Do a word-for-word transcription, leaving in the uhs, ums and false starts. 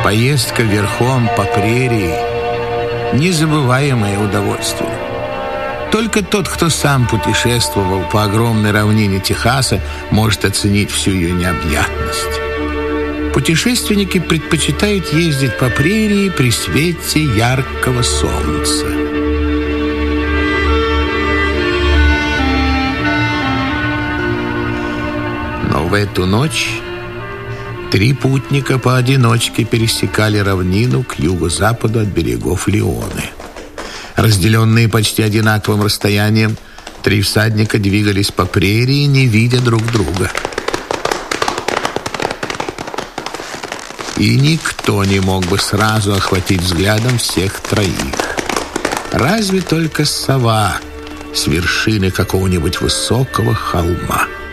Поездка верхом по прерии – незабываемое удовольствие. Только тот, кто сам путешествовал по огромной равнине Техаса, может оценить всю ее необъятность. Путешественники предпочитают ездить по прерии при свете яркого солнца. Но в эту ночь три путника поодиночке пересекали равнину к юго-западу от берегов Леоны. Разделенные почти одинаковым расстоянием, три всадника двигались по прерии, не видя друг друга. И никто не мог бы сразу охватить взглядом всех троих. Разве только сова с вершины какого-нибудь высокого холма.